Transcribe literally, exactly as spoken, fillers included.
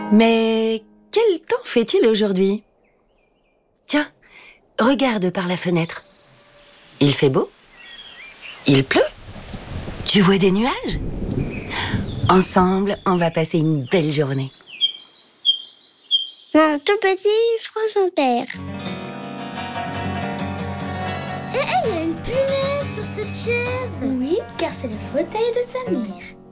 Mais quel temps fait-il aujourd'hui? Tiens, regarde par la fenêtre. Il fait beau? Il pleut? Tu vois des nuages? Ensemble, on va passer une belle journée. Mon tout petit François Père. Hé, hey, il y a une punaise sur cette chaise. Oui, car c'est le fauteuil de Samir.